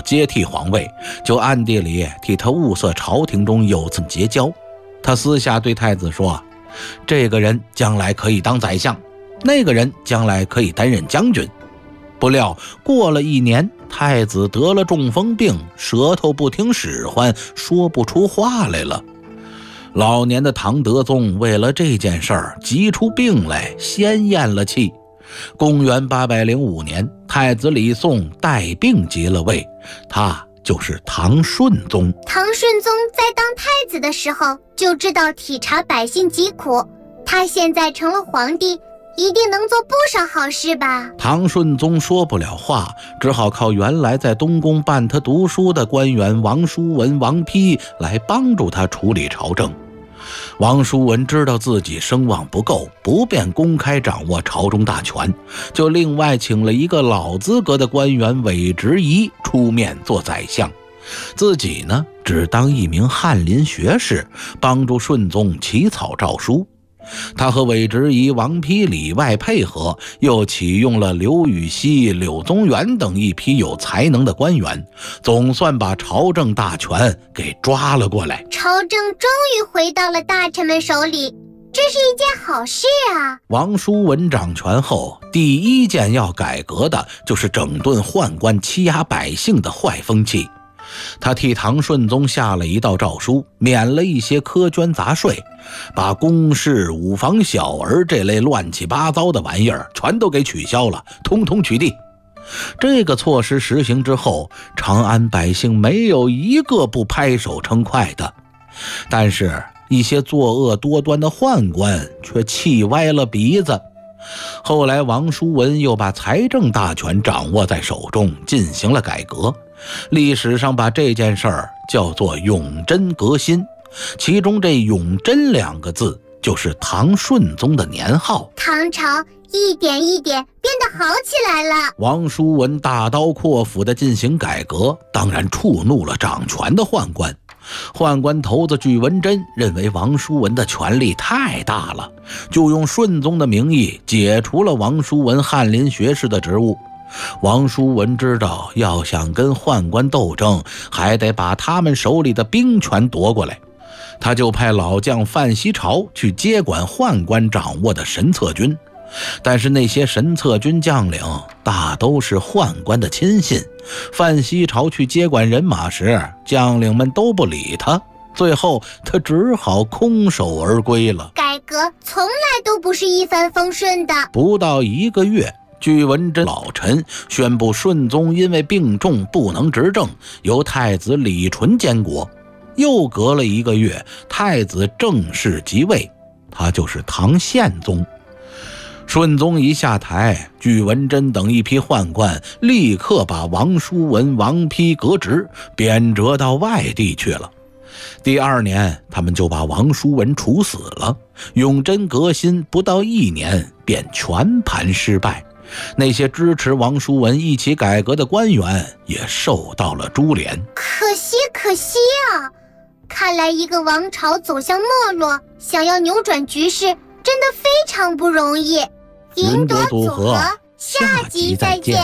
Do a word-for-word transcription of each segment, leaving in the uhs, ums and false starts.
接替皇位，就暗地里替他物色朝廷中有曾结交。他私下对太子说，这个人将来可以当宰相，那个人将来可以担任将军。不料过了一年，太子得了中风病，舌头不听使唤，说不出话来了。老年的唐德宗为了这件事儿急出病来，先咽了气。公元八百零五年，太子李诵带病即了位，他就是唐顺宗。 唐顺宗在当太子的时候就知道体察百姓疾苦，他现在成了皇帝，一定能做不少好事吧？ 唐顺宗说不了话，只好靠原来在东宫伴他读书的官员王叔文、王丕来帮助他处理朝政。王叔文知道自己声望不够，不便公开掌握朝中大权，就另外请了一个老资格的官员韦执仪出面做宰相，自己呢只当一名翰林学士，帮助顺宗起草诏书。他和韦执仪、王丕里外配合，又启用了刘禹锡、柳宗元等一批有才能的官员，总算把朝政大权给抓了过来。 朝政终于回到了大臣们手里，这是一件好事啊！ 王叔文掌权后，第一件要改革的就是整顿宦官欺压百姓的坏风气。他替唐顺宗下了一道诏书，免了一些苛捐杂税，把公事、五房小儿这类乱七八糟的玩意儿全都给取消了，通通取缔。这个措施实行之后，长安百姓没有一个不拍手称快的，但是一些作恶多端的宦官却气歪了鼻子。后来王叔文又把财政大权掌握在手中，进行了改革，历史上把这件事儿叫做永贞革新，其中这永贞两个字就是唐顺宗的年号。 唐朝一点一点变得好起来了。 王叔文大刀阔斧地进行改革，当然触怒了掌权的宦官。宦官头子巨文珍认为王叔文的权力太大了，就用顺宗的名义解除了王叔文翰林学士的职务。王叔文知道要想跟宦官斗争，还得把他们手里的兵权夺过来，他就派老将范希朝去接管宦官掌握的神策军。但是那些神策军将领大都是宦官的亲信，范希朝去接管人马时，将领们都不理他，最后他只好空手而归了。 改革从来都不是一帆风顺的。 不到一个月，巨文珍老臣宣布顺宗因为病重不能执政，由太子李纯监国。又隔了一个月，太子正式即位，他就是唐宪宗。顺宗一下台，巨文珍等一批宦官立刻把王叔文、王丕革职，贬谪到外地去了。第二年，他们就把王叔文处死了。永贞革新不到一年便全盘失败，那些支持王叔文一起改革的官员也受到了株连。 可惜可惜啊！看来一个王朝走向没落，想要扭转局势，真的非常不容易。 云朵组合， 下集再见。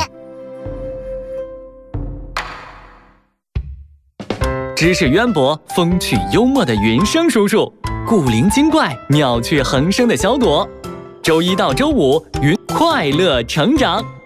知识渊博、风趣幽默的云生叔叔，古灵精怪、妙趣横生的小朵。周一到周五，云快乐成长。